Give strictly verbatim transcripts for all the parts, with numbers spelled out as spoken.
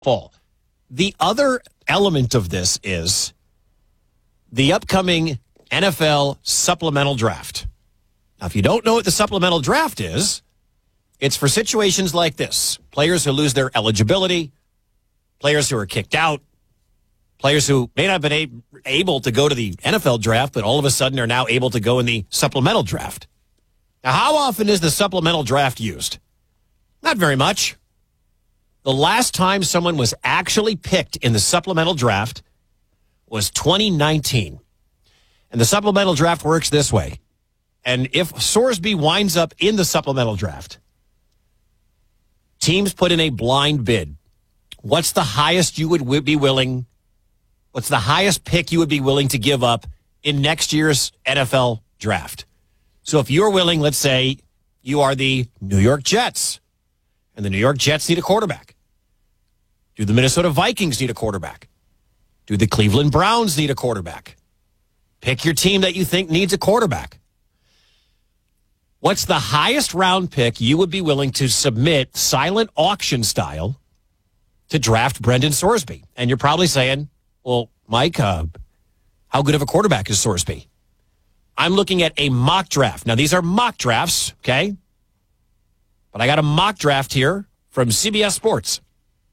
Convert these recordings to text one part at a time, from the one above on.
fall. The other element of this is the upcoming N F L supplemental draft. Now, if you don't know what the supplemental draft is, it's for situations like this. Players who lose their eligibility, players who are kicked out, players who may not have been a- able to go to the N F L draft, but all of a sudden are now able to go in the supplemental draft. Now, how often is the supplemental draft used? Not very much. The last time someone was actually picked in the supplemental draft was twenty nineteen. And the supplemental draft works this way. And if Sorsby winds up in the supplemental draft, teams put in a blind bid. What's the highest you would be willing, what's the highest pick you would be willing to give up in next year's N F L draft? So if you're willing, let's say you are the New York Jets, and the New York Jets need a quarterback. Do the Minnesota Vikings need a quarterback? Do the Cleveland Browns need a quarterback? Pick your team that you think needs a quarterback. What's the highest round pick you would be willing to submit silent auction style to draft Brendan Sorsby? And you're probably saying, well, Mike, uh, how good of a quarterback is Sorsby? I'm looking at a mock draft. Now, these are mock drafts, okay? But I got a mock draft here from C B S Sports.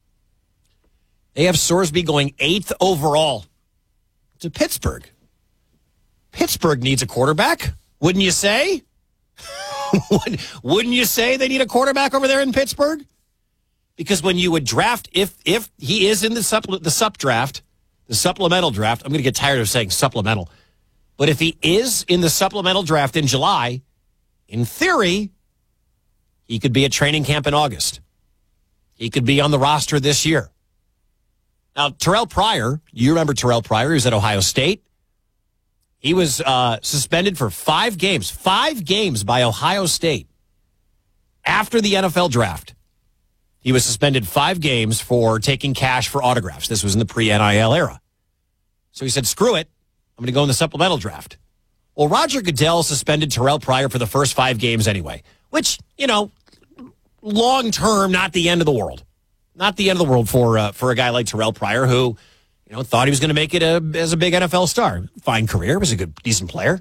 They have Sorsby going eighth overall to Pittsburgh. Pittsburgh needs a quarterback, wouldn't you say? Wouldn't you say they need a quarterback over there in Pittsburgh? Because when you would draft, if if he is in the supple- the sup draft, the supplemental draft, I'm going to get tired of saying supplemental, but if he is in the supplemental draft in July, in theory, he could be at training camp in August. He could be on the roster this year. Now, Terrell Pryor, you remember Terrell Pryor, he was at Ohio State. He was uh, suspended for five games, five games by Ohio State after the N F L draft. He was suspended five games for taking cash for autographs. This was in the pre-N I L era. So he said, screw it. I'm going to go in the supplemental draft. Well, Roger Goodell suspended Terrell Pryor for the first five games anyway, which, you know, long-term, not the end of the world. Not the end of the world for uh, for a guy like Terrell Pryor who, you know, thought he was going to make it a, as a big N F L star. Fine career, was a good, decent player.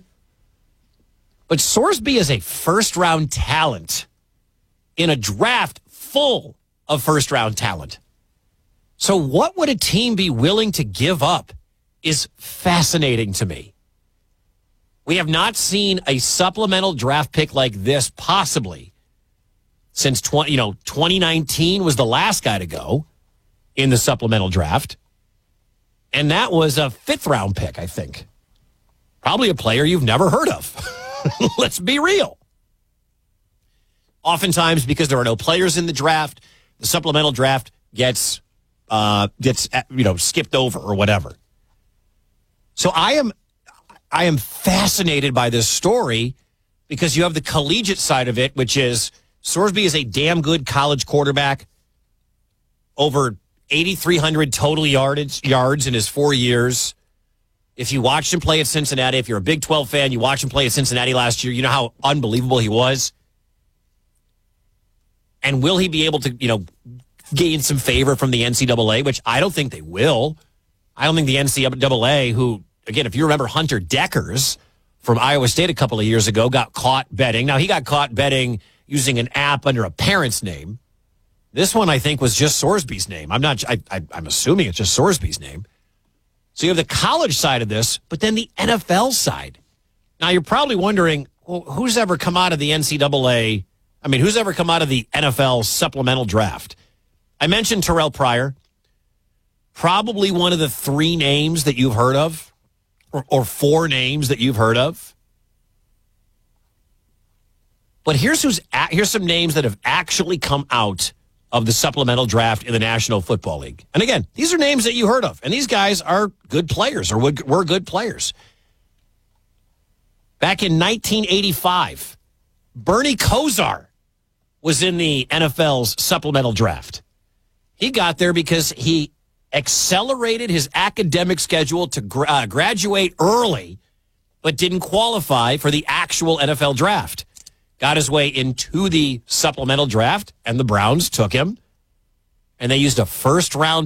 But Sorsby is a first-round talent in a draft full of first-round talent. So what would a team be willing to give up is fascinating to me. We have not seen a supplemental draft pick like this possibly since twenty, you know, twenty nineteen was the last guy to go in the supplemental draft. And that was a fifth-round pick, I think. Probably a player you've never heard of. Let's be real. Oftentimes, because there are no players in the draft, the supplemental draft gets uh, gets you know skipped over or whatever. So I am I am fascinated by this story because you have the collegiate side of it, which is Sorsby is a damn good college quarterback, over eighty-three hundred total yardage, yards in his four years. If you watched him play at Cincinnati, if you're a Big twelve fan, you watched him play at Cincinnati last year, you know how unbelievable he was. And will he be able to, you know, gain some favor from the N C double A, which I don't think they will. I don't think the N C double A, who, again, if you remember Hunter Deckers from Iowa State a couple of years ago, got caught betting. Now, he got caught betting using an app under a parent's name. This one, I think, was just Sorsby's name. I'm not, I, I, I'm assuming it's just Sorsby's name. So you have the college side of this, but then the N F L side. Now, you're probably wondering, well, who's ever come out of the N C double A? I mean, who's ever come out of the N F L supplemental draft? I mentioned Terrell Pryor. Probably one of the three names that you've heard of, or, or four names that you've heard of. But here's who's here's some names that have actually come out of the supplemental draft in the National Football League. And again, these are names that you heard of. And these guys are good players, or were good players. Back in nineteen eighty-five, Bernie Kosar was in the N F L's supplemental draft. He got there because he accelerated his academic schedule to gra- uh, graduate early, but didn't qualify for the actual N F L draft. Got his way into the supplemental draft, and the Browns took him. and they used a first round